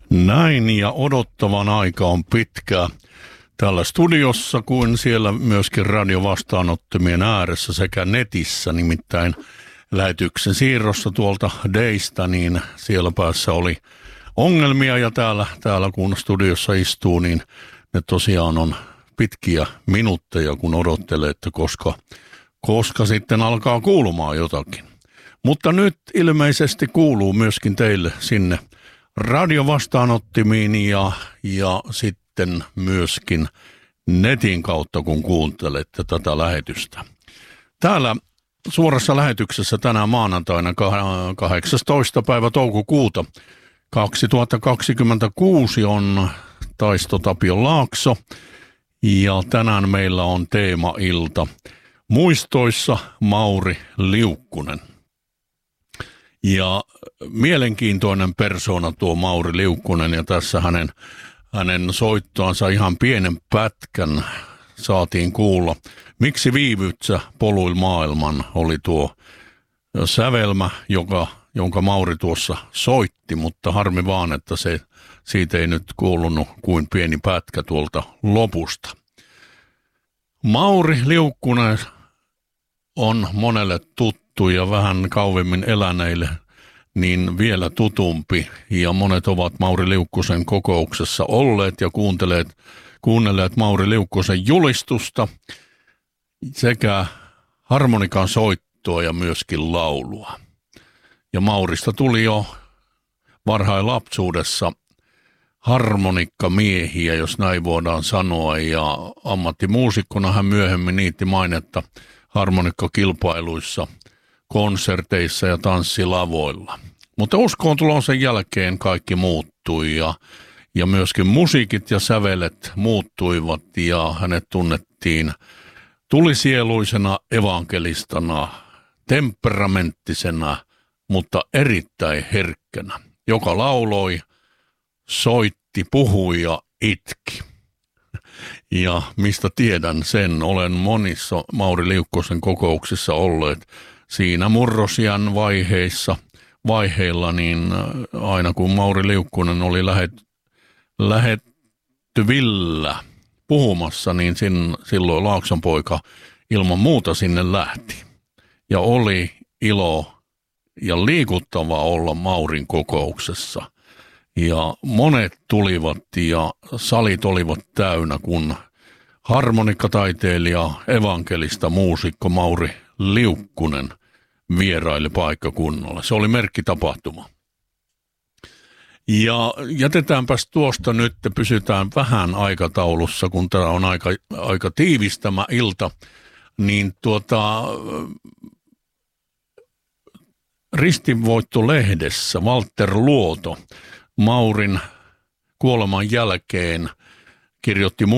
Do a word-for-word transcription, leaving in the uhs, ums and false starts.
Näin, ja odottavan aika on pitkä täällä studiossa kuin siellä myöskin radiovastaanottimien ääressä sekä netissä, nimittäin lähetyksen siirrossa tuolta Deistä, niin siellä päässä oli ongelmia, ja täällä, täällä kun studiossa istuu, niin ne tosiaan on pitkiä minuutteja, kun odottelee, että koska, koska sitten alkaa kuulumaan jotakin. Mutta nyt ilmeisesti kuuluu myöskin teille sinne radiovastaanottimiin ja, ja sitten myöskin netin kautta, kun kuuntelette tätä lähetystä. Täällä suorassa lähetyksessä tänään maanantaina kahdeksastoista päivä toukokuuta kaksituhattakaksikymmentäkuusi on Taisto Tapio Laakso, ja tänään meillä on teemailta muistoissa Mauri Liukkunen. Ja mielenkiintoinen persoona tuo Mauri Liukkunen, ja tässä hänen, hänen soittoansa ihan pienen pätkän saatiin kuulla. Miksi viivytsä poluil maailman oli tuo sävelmä, joka, jonka Mauri tuossa soitti, mutta harmi vaan, että se, siitä ei nyt kuulunut kuin pieni pätkä tuolta lopusta. Mauri Liukkunen on monelle tuttu ja vähän kauemmin eläneille niin vielä tutumpi, ja monet ovat Mauri Liukkusen kokouksessa olleet ja kuunteleet, kuunnelleet Mauri Liukkusen julistusta sekä harmonikan soittoa ja myöskin laulua. Ja Maurista tuli jo varhain lapsuudessa harmonikkamiehiä, jos näin voidaan sanoa, ja ammattimuusikkona hän myöhemmin niitti mainetta harmonikkakilpailuissa, konserteissa ja tanssilavoilla. Mutta uskoon tulon sen jälkeen kaikki muuttui, ja, ja myöskin musiikit ja sävelet muuttuivat, ja hänet tunnettiin tulisieluisena evankelistana, temperamenttisena, mutta erittäin herkkänä, joka lauloi, soitti, puhui ja itki. Ja mistä tiedän sen, olen monissa Mauri Liukkosen kokouksissa olleet siinä murrosian vaiheissa, vaiheilla, niin aina kun Mauri Liukkunen oli lähet, lähettyvillä puhumassa, niin sin, silloin Laakson poika ilman muuta sinne lähti. Ja oli ilo ja liikuttavaa olla Maurin kokouksessa. Ja monet tulivat ja salit olivat täynnä, kun harmonikkataiteilija, evankelista muusikko Mauri Liukkunen vieraili paikkakunnalla. Se oli merkkitapahtuma. Ja jätetäänpäs tuosta nyt, pysytään vähän aikataulussa, kun tämä on aika, aika tiivis tämä ilta, niin tuota, Ristinvoitto-lehdessä Walter Luoto Maurin kuoleman jälkeen kirjoitti